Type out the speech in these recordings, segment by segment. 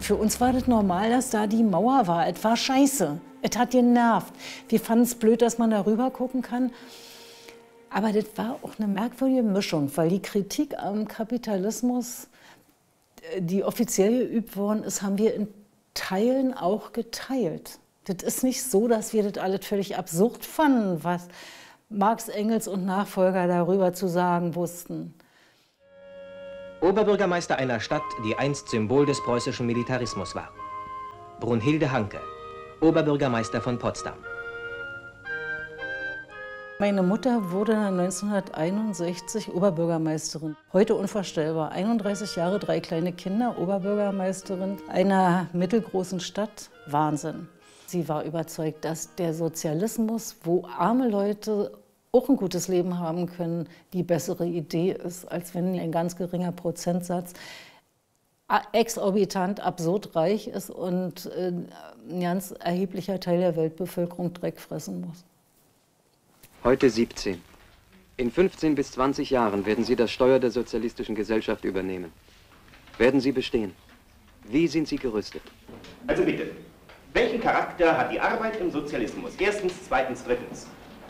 Für uns war das normal, dass da die Mauer war. Es war scheiße. Es hat genervt. Wir fanden es blöd, dass man da rüber gucken kann. Aber das war auch eine merkwürdige Mischung, weil die Kritik am Kapitalismus, die offiziell geübt worden ist, haben wir in Teilen auch geteilt. Das ist nicht so, dass wir das alles völlig absurd fanden, was Marx, Engels und Nachfolger darüber zu sagen wussten. Oberbürgermeister einer Stadt, die einst Symbol des preußischen Militarismus war. Brunhilde Hanke, Oberbürgermeister von Potsdam. Meine Mutter wurde 1961 Oberbürgermeisterin. Heute unvorstellbar. 31 Jahre, 3 kleine Kinder, Oberbürgermeisterin einer mittelgroßen Stadt. Wahnsinn. Sie war überzeugt, dass der Sozialismus, wo arme Leute auch ein gutes Leben haben können, die bessere Idee ist, als wenn ein ganz geringer Prozentsatz exorbitant, absurd reich ist und ein ganz erheblicher Teil der Weltbevölkerung Dreck fressen muss. Heute 17. In 15 bis 20 Jahren werden Sie das Steuer der sozialistischen Gesellschaft übernehmen. Werden Sie bestehen? Wie sind Sie gerüstet? Also bitte, welchen Charakter hat die Arbeit im Sozialismus? Erstens, zweitens, drittens.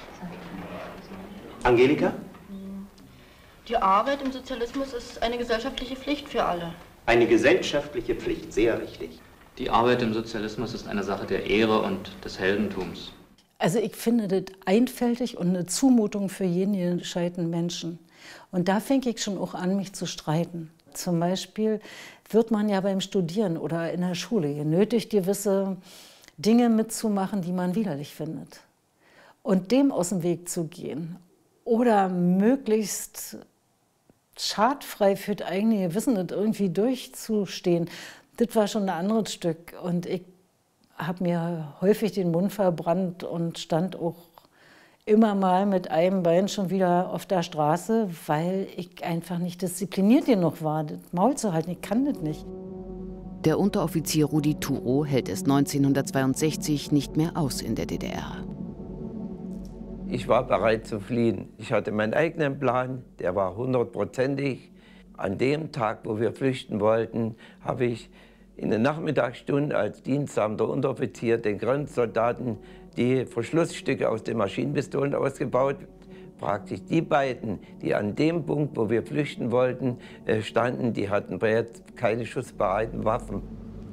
Angelika? Die Arbeit im Sozialismus ist eine gesellschaftliche Pflicht für alle. Eine gesellschaftliche Pflicht, sehr richtig. Die Arbeit im Sozialismus ist eine Sache der Ehre und des Heldentums. Also ich finde das einfältig und eine Zumutung für jeden gescheiten Menschen. Und da fängt ich schon auch an, mich zu streiten. Zum Beispiel wird man ja beim Studieren oder in der Schule genötigt, gewisse Dinge mitzumachen, die man widerlich findet. Und dem aus dem Weg zu gehen oder möglichst schadfrei für das eigene Gewissen das irgendwie durchzustehen, das war schon ein anderes Stück. Und ich habe mir häufig den Mund verbrannt und stand auch immer mal mit einem Bein schon wieder auf der Straße, weil ich einfach nicht diszipliniert genug war, das Maul zu halten. Ich kann das nicht. Der Unteroffizier Rudi Thurow hält es 1962 nicht mehr aus in der DDR. Ich war bereit zu fliehen. Ich hatte meinen eigenen Plan, der war 100%ig. An dem Tag, wo wir flüchten wollten, habe ich in den Nachmittagsstunden als diensthabender Unteroffizier den Grenzsoldaten die Verschlussstücke aus den Maschinenpistolen ausgebaut. Praktisch die beiden, die an dem Punkt, wo wir flüchten wollten, standen, die hatten bereits keine schussbereiten Waffen.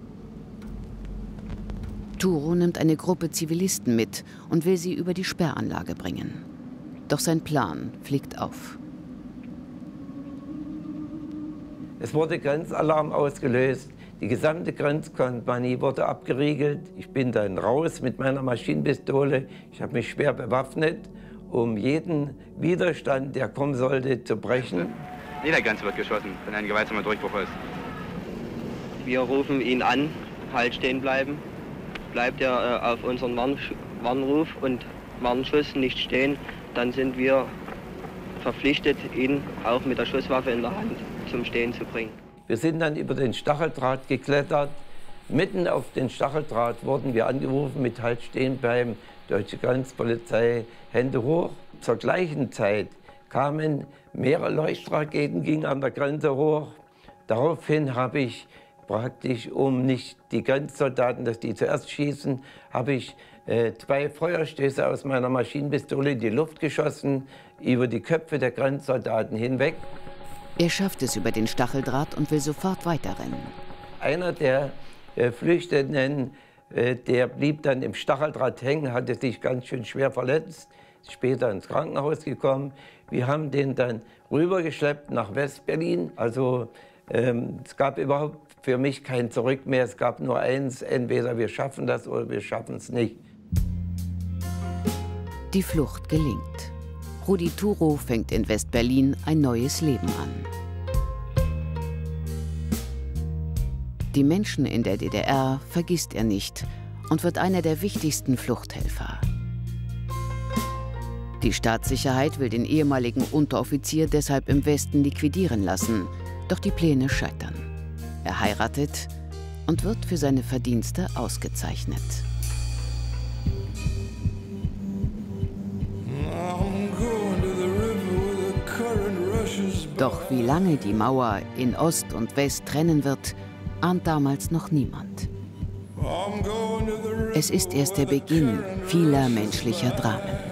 Thurow nimmt eine Gruppe Zivilisten mit und will sie über die Sperranlage bringen. Doch sein Plan fliegt auf. Es wurde Grenzalarm ausgelöst. Die gesamte Grenzkompanie wurde abgeriegelt. Ich bin dann raus mit meiner Maschinenpistole. Ich habe mich schwer bewaffnet, um jeden Widerstand, der kommen sollte, zu brechen. Jeder Grenze wird geschossen, wenn ein gewaltsamer Durchbruch ist. Wir rufen ihn an, halt stehen bleiben. Bleibt er auf unseren Warnruf und Warnschuss nicht stehen, dann sind wir verpflichtet, ihn auch mit der Schusswaffe in der Hand zum Stehen zu bringen. Wir sind dann über den Stacheldraht geklettert. Mitten auf den Stacheldraht wurden wir angerufen mit Halt stehen bleiben, Deutsche Grenzpolizei, Hände hoch. Zur gleichen Zeit kamen mehrere Leuchtraketen, gingen an der Grenze hoch. Daraufhin habe ich praktisch, um nicht die Grenzsoldaten, dass die zuerst schießen, habe ich 2 Feuerstöße aus meiner Maschinenpistole in die Luft geschossen, über die Köpfe der Grenzsoldaten hinweg. Er schafft es über den Stacheldraht und will sofort weiterrennen. Einer der Flüchtenden, der blieb dann im Stacheldraht hängen, hatte sich ganz schön schwer verletzt, ist später ins Krankenhaus gekommen. Wir haben den dann rübergeschleppt nach West-Berlin. Also es gab überhaupt für mich kein Zurück mehr. Es gab nur eins, entweder wir schaffen das oder wir schaffen es nicht. Die Flucht gelingt. Rudi Thurow fängt in West-Berlin ein neues Leben an. Die Menschen in der DDR vergisst er nicht und wird einer der wichtigsten Fluchthelfer. Die Staatssicherheit will den ehemaligen Unteroffizier deshalb im Westen liquidieren lassen, doch die Pläne scheitern. Er heiratet und wird für seine Verdienste ausgezeichnet. Doch wie lange die Mauer in Ost und West trennen wird, ahnt damals noch niemand. Es ist erst der Beginn vieler menschlicher Dramen.